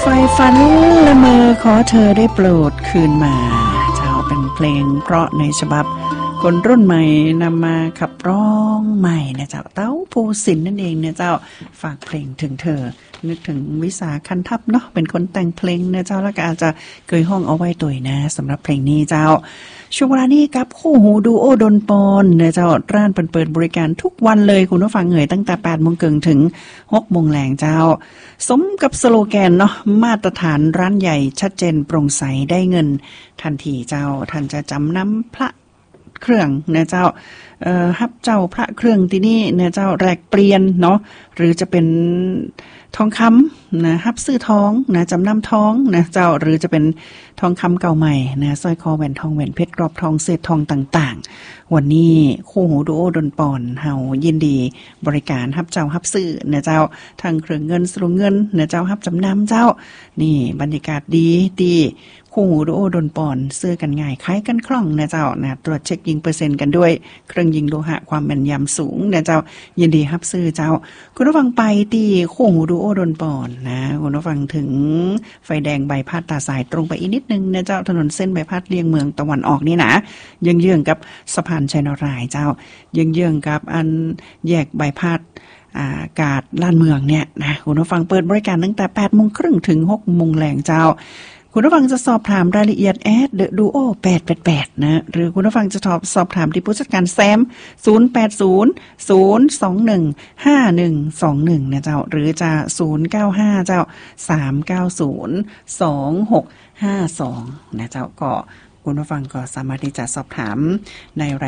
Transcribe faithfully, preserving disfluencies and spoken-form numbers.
ฝันละเมอขอเธอได้โปรดคืนมาเจ้าเป็นเพลงเพราะในฉบับคนรุ่นใหม่นำมาขับร้องใหม่นะเจ้าเต้าภูสินทร์นั่นเองเนี่ยเจ้าฝากเพลงถึงเธอนึกถึงวิสาคันทัพเนาะเป็นคนแต่งเพลงนะเจ้าแล้วก็อาจจะเคยห้องเอาไว้ตัวนะสำหรับเพลงนี้เจ้าช่วงเวลานี้กับคู่หูดูโอดนปอนนะเจ้าร้านเปิดบริการทุกวันเลยคุณผู้ฟังเอ่ยตั้งแต่ แปดโมงครึ่ง ถึง หกโมงแลงเจ้าสมกับสโลแกนเนาะมาตรฐานร้านใหญ่ชัดเจนโปร่งใสได้เงินทันทีเจ้าท่านจะจำนำพระเครื่องนะเจ้าเอ่อฮับเจ้าพระเครื่องที่นี่นะเจ้าแลกเปลี่ยนเนาะหรือจะเป็นทองคำนะฮับซื้อทองนะจำนำทองนะเจ้าหรือจะเป็นทองคำเก่าใหม่นะสร้อยคอแหวนทองแหวนเพชรกรอบทองเศษทองต่างๆวันนี้คู่หูดูโอดนปอนเฮายินดีบริการฮับเจ้าฮับซื้อนะเจ้าทางเครื่องเงินสรุงเงินนะเจ้าฮับจำนำเจ้านี่บรรยากาศดีดีคู่หูดูโอดนปอนซื้อกันง่ายขายกันคล่องนะเจ้านะตรวจเช็คยิงเปอร์เซ็นต์กันด้วยเครื่องยิงโลหะความแม่นยำสูงนะเจ้ายินดีฮับซื้อเจ้าคุณผู้ฟังไปที่คู่หูดูโอดนปอนนะคุณผู้ฟังถึงไฟแดงใบพัดตาสายตรงไปอีกนิดนึงนะเจ้าถนนเส้นใบพัดเลียงเมืองตะวันออกนี่นะเยื้องๆกับสะพานชัยนารายณ์เจ้าเยื้องๆกับอันแยกใบพัดอากาศล้านเมืองเนี่ยนะคุณผู้ฟังเปิดบริการตั้งแต่ แปดโมงครึ่ง ถึง หกโมงแลงเจ้าคุณผู้ฟังจะสอบถามรายละเอียดแอด The Duo แปดแปดแปดนะหรือคุณผู้ฟังจะสอบสอบถามที่ผู้จัดการแซมศูนย์ แปด ศูนย์ ศูนย์ สอง หนึ่ง ห้า หนึ่ง สอง หนึ่งนะเจ้าหรือจะศูนย์ เก้า ห้าเจ้าสาม เก้า ศูนย์ สอง หก ห้า สองนะเจ้าก็คุณผู้ฟังก็สามารถที่จะสอบถามใน